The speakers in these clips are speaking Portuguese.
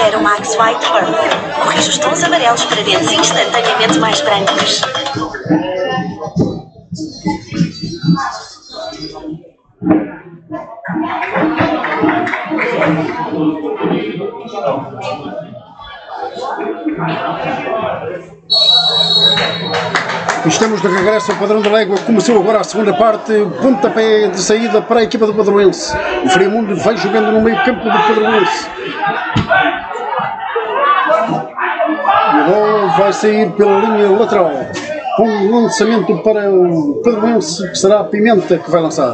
Zero Max White Firm. Corrige os tons amarelos para dentes instantaneamente mais brancos. Estamos de regresso ao Padrão da Légua. Começou agora a segunda parte, pontapé de saída para a equipa do Padroense. O Friamundo vai jogando no meio campo do Padroense. E a bola vai sair pela linha lateral, com um lançamento para o Padroense, que será a Pimenta que vai lançar.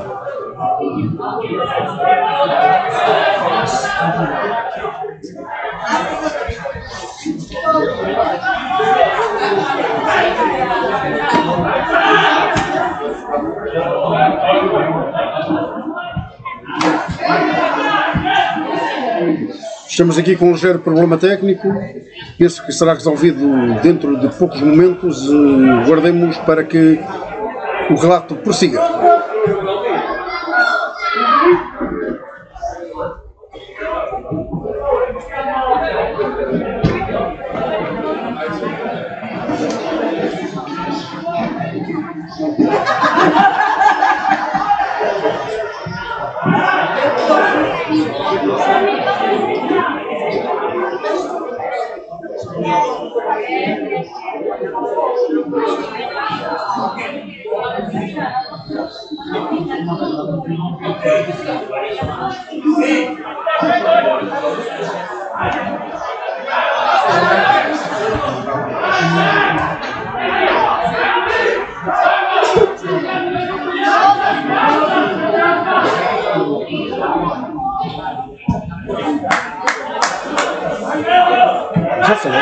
Estamos aqui com um ligeiro problema técnico, penso que será resolvido dentro de poucos momentos. Guardemos para que o relato prossiga. Já falou.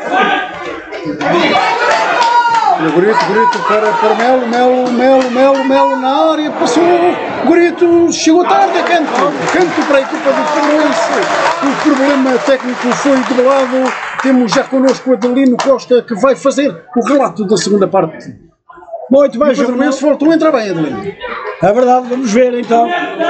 Gurito para Melo na área, passou, Gurito chegou tarde a canto para a equipa do Padroense. O problema técnico foi debelado. Temos já connosco o Adelino Costa, que vai fazer o relato da segunda parte. Muito bem, o Padroense voltou a entrar bem, Adelino. É verdade, vamos ver então.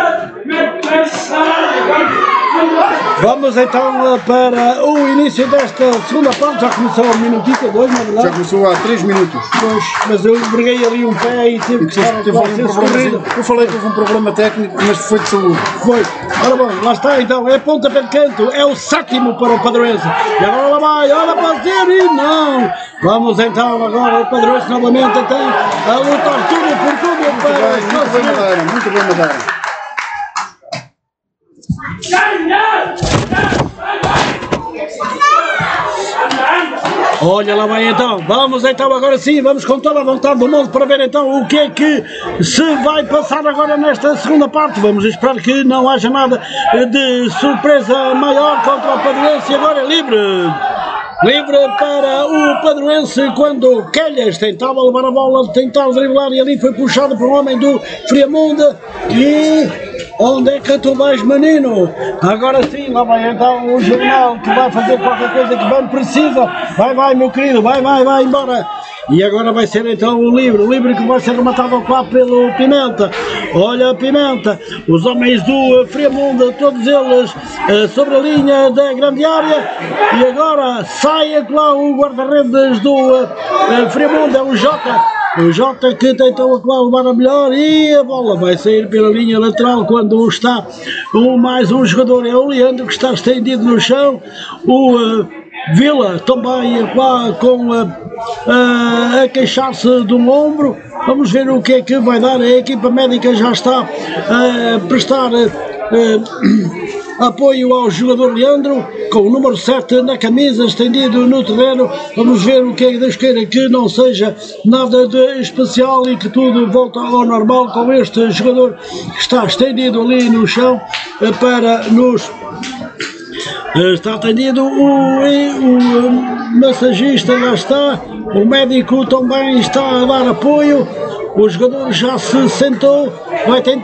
Vamos então para o início desta segunda parte. Já começou um minutito, dois, não é verdade? Já começou há 3 minutos. Pois, mas eu breguei ali um pé e tive que estar a ser socorrido. Eu falei que houve um problema técnico, mas foi de saúde. Foi. Ora bom, lá está então, é pontapé de canto, é o sétimo para o Padroense. E agora lá vai, olha para dizer e não. Vamos então agora, o Padroense novamente tem a lutar tudo por tudo. Muito bem, Madeira. Olha lá vai então, vamos então agora sim, vamos com toda a vontade do mundo para ver então o que é que se vai passar agora nesta segunda parte. Vamos esperar que não haja nada de surpresa maior contra o Padroense. Agora é livre para o Padroense, quando Calhas tentava levar a bola, tentava driblar e ali foi puxado por um homem do Friamundo. E onde é que tu vais, menino? Agora sim, lá vai então o jornal que vai fazer qualquer coisa que bem precisa. Vai meu querido, vai embora. E agora vai ser então o livre que vai ser rematado ao quadro pelo Pimenta. Olha a Pimenta, os homens do Friamundo, todos eles sobre a linha da grande área. E agora sai lá o guarda-redes do Friamundo, é o Jota. O Jota que tentou levar a melhor e a bola vai sair pela linha lateral quando está mais um jogador. É o Leandro que está estendido no chão. O Vila também lá com a queixar-se de um ombro. Vamos ver o que é que vai dar. A equipa médica já está a prestar apoio ao jogador Leandro, com o número 7 na camisa, estendido no terreno. Vamos ver o que é Deus queira que não seja nada de especial e que tudo volta ao normal com este jogador que está estendido ali no chão para nos... Está atendido o massagista, já está, o médico também está a dar apoio, o jogador já se sentou, vai tentar